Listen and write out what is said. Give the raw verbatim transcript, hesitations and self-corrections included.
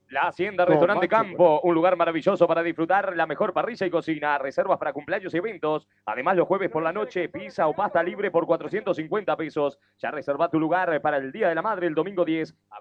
La Hacienda Con Restaurante Macho, pues. Campo, un lugar maravilloso para disfrutar la mejor parrilla y cocina, reservas para cumpleaños y eventos. Además, los jueves por la noche, pizza o pasta libre por cuatrocientos cincuenta pesos. Ya reserva tu lugar para el Día de la Madre el domingo diez.